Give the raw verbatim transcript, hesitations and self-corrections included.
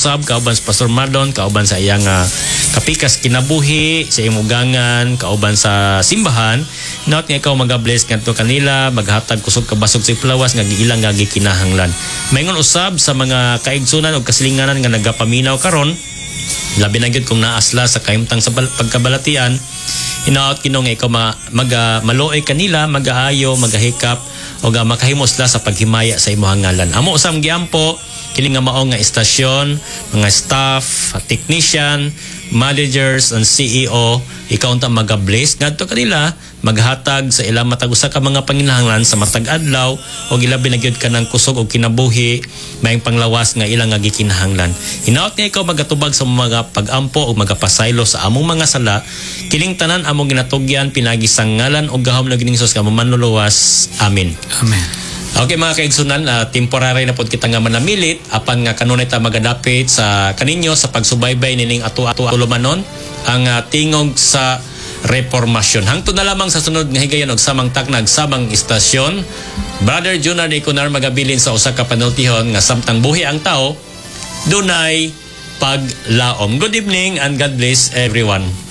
usab kauban sa Pastor Mardon, kauban sa iyang uh, kapikas kinabuhi sa imugangan, kauban sa simbahan. Naot nga ikaw magabless ngadto kanila, maghatag kusog ka basog sa flawas nga giilang nga gikinahanglan. Mayngon usab sa mga kaigsunan o kasilinganan nga nagapaminaw karon, labi na gyud kung naasla sa kahimtang sa pagkabalatian. Hinaot Ginoo nga ikaw ma, mag, uh, maluoy kanila, magaayo, magahikap o ga makahimos la sa paghimaya sa imong ngalan. Amo usam giampo kini nga mao nga istasyon, mga staff, technician, managers and C E O, ikaw unta magabless ngadto kanila, maghatag sa ilang matag usa ka mga panginahanglan sa matag adlaw o gilabi na gyud kanang kusog og kinabuhi maayong panglawas nga ilang nga gikinahanglan. Hinaot nga ikaw magatubag sa mga pag-ampo o magapasaylo sa among mga sala, kining tanan among ginatugyan pinagi sa ngalan og gahom na gining Hesus nga manluluwas. Amen. Amen. Okay mga kaigsunan, uh, temporary na pod kita nga manamilit apan nga kanunay ta magadapit sa kaninyo sa pagsubaybay nining ato-ato tulumanon ang uh, tingog sa reformasyon. Hangtod na lamang sa sunod nga higayon og samang taknag samang istasyon. Brother Junard Ikunar magabilin sa usa ka panultihon nga samtang buhi ang tao dunay paglaom. Good evening and God bless everyone.